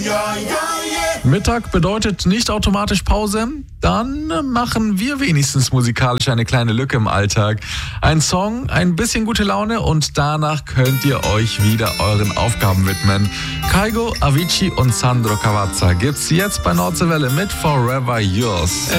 Mittag bedeutet nicht automatisch Pause. Dann machen wir wenigstens musikalisch eine kleine Lücke im Alltag. Ein Song, ein bisschen gute Laune und danach könnt ihr euch wieder euren Aufgaben widmen. Kygo, Avicii und Sandro Cavazza gibt's jetzt bei Nordsee Welle mit Forever Yours.